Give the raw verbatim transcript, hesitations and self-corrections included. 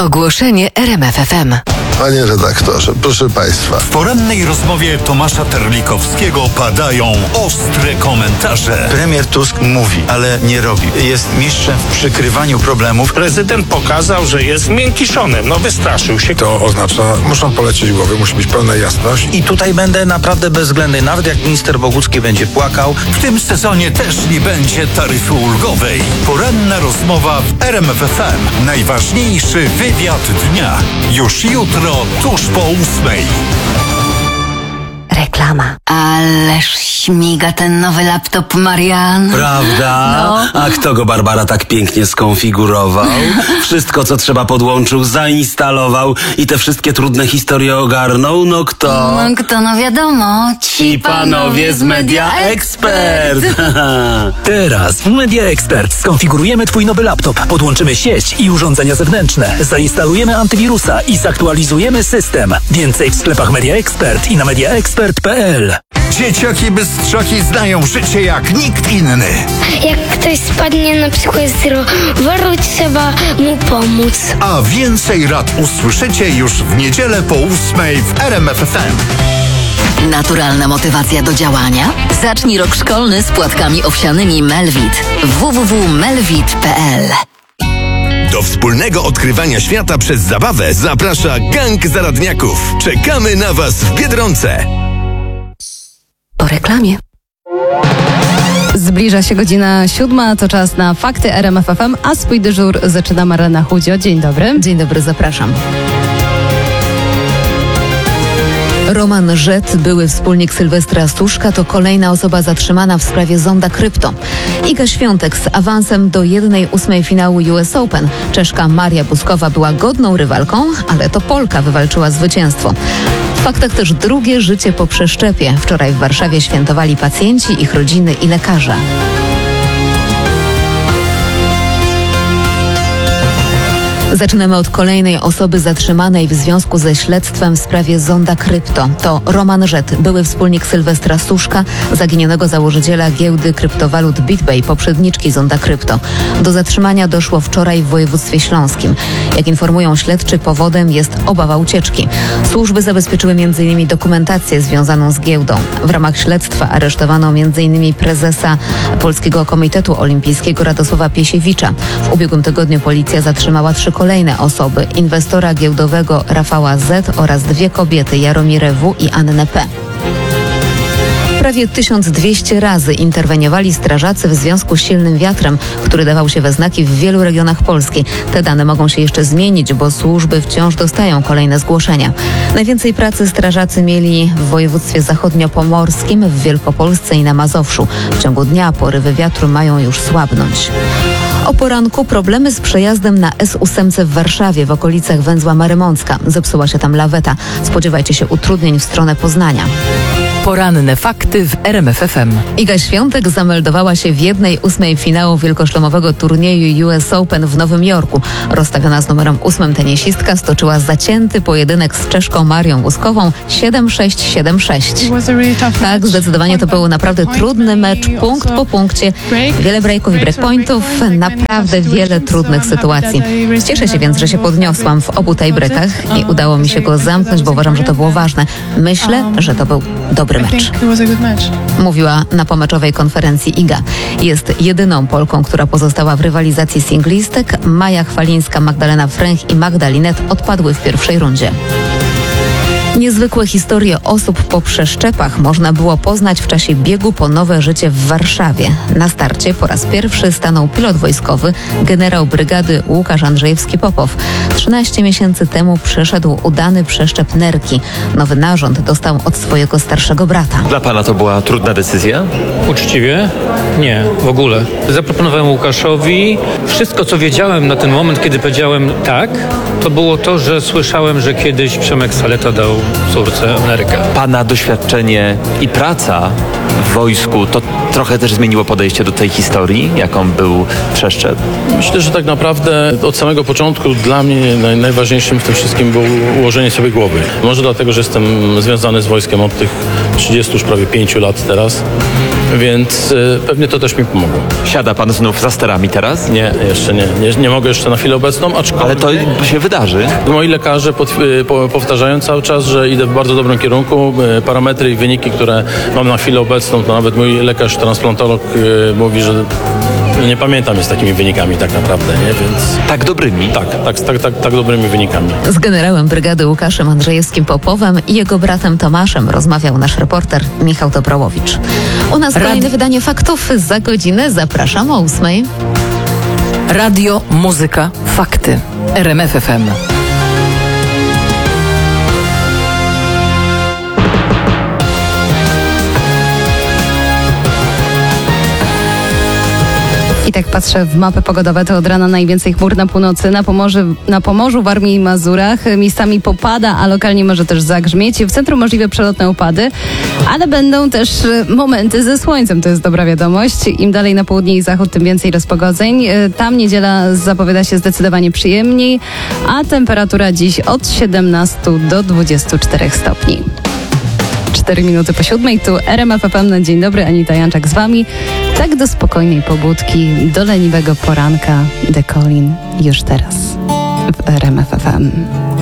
Ogłoszenie R M F F M. Panie redaktorze, proszę państwa. W porannej rozmowie Tomasza Terlikowskiego padają ostre komentarze. Premier Tusk mówi, ale nie robi. Jest mistrzem w przykrywaniu problemów. Prezydent pokazał, że jest miękiszonem. No wystraszył się. To oznacza, muszą polecieć głowy, musi być pełna jasność. I tutaj będę naprawdę bezwzględny. Nawet jak minister Bogucki będzie płakał. W tym sezonie też nie będzie taryfy ulgowej. Poranna rozmowa w R M F F M. Najważniejszy wywiad dnia. Już jutro, tuż po ósmej. Reklama. Ależ śmiga ten nowy laptop, Marian. Prawda? No. A kto go, Barbara, tak pięknie skonfigurował? Wszystko, co trzeba, podłączył, zainstalował i te wszystkie trudne historie ogarnął? No kto? No kto, no wiadomo. Ci panowie z Media Expert. Teraz w Media Expert skonfigurujemy twój nowy laptop, podłączymy sieć i urządzenia zewnętrzne, zainstalujemy antywirusa i zaktualizujemy system. Więcej w sklepach Media Expert i na media expert kropka p l. Dzieciaki bystrzaki znają życie jak nikt inny. Jak ktoś spadnie na przykład z roweru, trzeba mu pomóc. A więcej rad usłyszycie już w niedzielę po ósmej w R M F F M. Naturalna motywacja do działania? Zacznij rok szkolny z płatkami owsianymi Melvit. w w w kropka melvit kropka p l. Do wspólnego odkrywania świata przez zabawę zaprasza Gang Zaradniaków. Czekamy na Was w Biedronce. Po reklamie. Zbliża się godzina siódma, to czas na Fakty R M F F M, a swój dyżur zaczyna Marlena Chudzio. Dzień dobry. Dzień dobry, zapraszam. Roman Żet, były wspólnik Sylwestra Stuszka, to kolejna osoba zatrzymana w sprawie zonda krypto. Iga Świątek z awansem do jednej ósmej finału U S Open. Czeszka Maria Buskowa była godną rywalką, ale to Polka wywalczyła zwycięstwo. W faktach też drugie życie po przeszczepie. Wczoraj w Warszawie świętowali pacjenci, ich rodziny i lekarze. Zaczynamy od kolejnej osoby zatrzymanej w związku ze śledztwem w sprawie zonda krypto. To Roman Żet, były wspólnik Sylwestra Stuszka, zaginionego założyciela giełdy kryptowalut BitPay, poprzedniczki zonda krypto. Do zatrzymania doszło wczoraj w województwie śląskim. Jak informują śledczy, powodem jest obawa ucieczki. Służby zabezpieczyły między innymi dokumentację związaną z giełdą. W ramach śledztwa aresztowano między innymi prezesa Polskiego Komitetu Olimpijskiego Radosława Piesiewicza. W ubiegłym tygodniu policja zatrzymała trzy kolejne osoby, inwestora giełdowego Rafała Z oraz dwie kobiety, Jaromirę W. i Annę P. Prawie tysiąc dwieście razy interweniowali strażacy w związku z silnym wiatrem, który dawał się we znaki w wielu regionach Polski. Te dane mogą się jeszcze zmienić, bo służby wciąż dostają kolejne zgłoszenia. Najwięcej pracy strażacy mieli w województwie zachodniopomorskim, w Wielkopolsce i na Mazowszu. W ciągu dnia porywy wiatru mają już słabnąć. O poranku problemy z przejazdem na S osiem w Warszawie w okolicach węzła Marymącka. Zepsuła się tam laweta. Spodziewajcie się utrudnień w stronę Poznania. Poranne fakty w R M F F M. Iga Świątek zameldowała się w jednej ósmej finału wielkoszlemowego turnieju U S Open w Nowym Jorku. Rozstawiona z numerem ósmym tenisistka stoczyła zacięty pojedynek z Czeszką Marią Buskową siedem sześć siedem sześć. Tak, zdecydowanie to był naprawdę trudny mecz, punkt po punkcie. Wiele breaków i breakpointów, naprawdę wiele trudnych sytuacji. Cieszę się więc, że się podniosłam w obu tiebreakach i udało mi się go zamknąć, bo uważam, że to było ważne. Myślę, że to był dobry mecz. Mówiła na pomeczowej konferencji Iga. Jest jedyną Polką, która pozostała w rywalizacji singlistek. Maja Chwalińska, Magdalena Fręch i Magda Linet odpadły w pierwszej rundzie. Niezwykłe historie osób po przeszczepach można było poznać w czasie biegu po nowe życie w Warszawie. Na starcie po raz pierwszy stanął pilot wojskowy, generał brygady Łukasz Andrzejewski-Popow. trzynaście miesięcy temu przeszedł udany przeszczep nerki. Nowy narząd dostał od swojego starszego brata. Dla pana to była trudna decyzja? Uczciwie? Nie, w ogóle. Zaproponowałem Łukaszowi. Wszystko, co wiedziałem na ten moment, kiedy powiedziałem tak, to było to, że słyszałem, że kiedyś Przemek Saleta dał córce nerkę. Pana doświadczenie i praca w wojsku to trochę też zmieniło podejście do tej historii, jaką był przeszczep? Myślę, że tak naprawdę od samego początku dla mnie naj, najważniejszym w tym wszystkim było ułożenie sobie głowy. Może dlatego, że jestem związany z wojskiem od tych trzydziestu już prawie pięciu lat teraz. więc y, pewnie to też mi pomogło. Siada pan znów za sterami teraz? Nie, jeszcze nie. Nie, nie mogę jeszcze na chwilę obecną, aczkolwiek... Ale to się wydarzy. Moi lekarze pod, y, po, powtarzają cały czas, że idę w bardzo dobrym kierunku. Y, parametry i wyniki, które mam na chwilę obecną, to nawet mój lekarz transplantolog y, mówi, że nie pamiętam z takimi wynikami tak naprawdę, nie? Więc... Tak dobrymi? Tak, tak, tak, tak, tak dobrymi wynikami. Z generałem brygady Łukaszem Andrzejewskim-Popowem i jego bratem Tomaszem rozmawiał nasz reporter Michał Dobrołowicz. U nas kolejne Rad... wydanie faktów za godzinę. Zapraszam o ósmej. Radio, muzyka, fakty. R M F F M. I tak patrzę w mapy pogodowe, to od rana najwięcej chmur na północy, na, Pomorzu, na Pomorzu, Warmii i Mazurach. Miejscami popada, a lokalnie może też zagrzmieć. W centrum możliwe przelotne upady, ale będą też momenty ze słońcem, to jest dobra wiadomość. Im dalej na południe i zachód, tym więcej rozpogodzeń. Tam niedziela zapowiada się zdecydowanie przyjemniej, a temperatura dziś od siedemnastu do dwudziestu czterech stopni. cztery minuty po siódmej, tu R M F F M na dzień dobry, Anita Janczak z wami. Tak do spokojnej pobudki, do leniwego poranka, The Colin już teraz w R M F F M.